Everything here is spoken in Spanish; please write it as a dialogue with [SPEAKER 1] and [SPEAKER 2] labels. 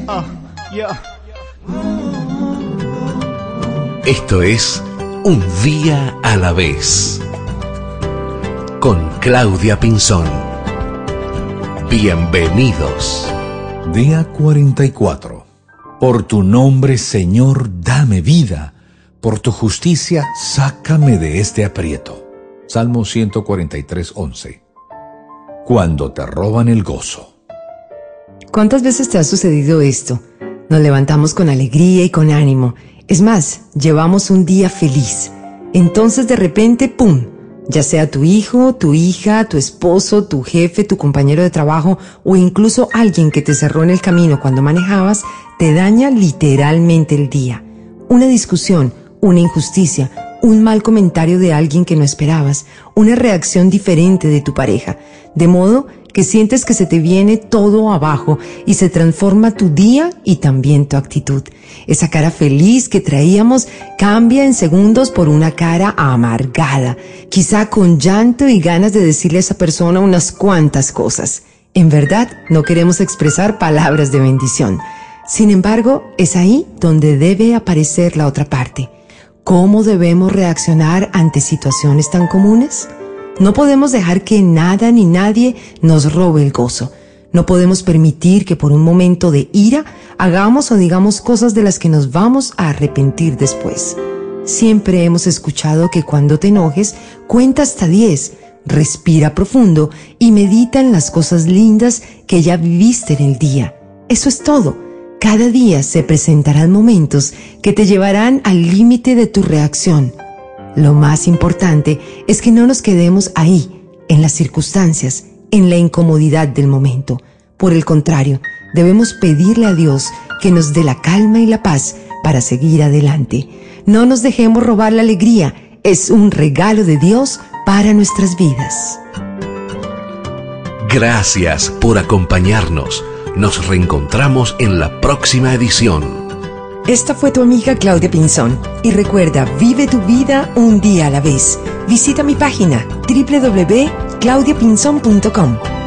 [SPEAKER 1] Esto es Un Día a la Vez con Claudia Pinzón. Bienvenidos.
[SPEAKER 2] Día 44. Por tu nombre, Señor, dame vida. Por tu justicia, sácame de este aprieto. Salmo 143:11. Cuando te roban el gozo.
[SPEAKER 3] ¿Cuántas veces te ha sucedido esto? Nos levantamos con alegría y con ánimo. Es más, llevamos un día feliz. Entonces de repente, ¡pum!, ya sea tu hijo, tu hija, tu esposo, tu jefe, tu compañero de trabajo o incluso alguien que te cerró en el camino cuando manejabas, te daña literalmente el día. Una discusión, una injusticia, un mal comentario de alguien que no esperabas, una reacción diferente de tu pareja, de modo que sientes que se te viene todo abajo y se transforma tu día y también tu actitud. Esa cara feliz que traíamos cambia en segundos por una cara amargada, quizá con llanto y ganas de decirle a esa persona unas cuantas cosas. En verdad, no queremos expresar palabras de bendición. Sin embargo, es ahí donde debe aparecer la otra parte. ¿Cómo debemos reaccionar ante situaciones tan comunes? No podemos dejar que nada ni nadie nos robe el gozo. No podemos permitir que por un momento de ira hagamos o digamos cosas de las que nos vamos a arrepentir después. Siempre hemos escuchado que cuando te enojes, cuenta hasta 10, respira profundo y medita en las cosas lindas que ya viviste en el día. Eso es todo. Cada día se presentarán momentos que te llevarán al límite de tu reacción. Lo más importante es que no nos quedemos ahí, en las circunstancias, en la incomodidad del momento. Por el contrario, debemos pedirle a Dios que nos dé la calma y la paz para seguir adelante. No nos dejemos robar la alegría, es un regalo de Dios para nuestras vidas.
[SPEAKER 1] Gracias por acompañarnos. Nos reencontramos en la próxima edición.
[SPEAKER 3] Esta fue tu amiga Claudia Pinzón. Y recuerda, vive tu vida un día a la vez. Visita mi página www.claudiapinzon.com.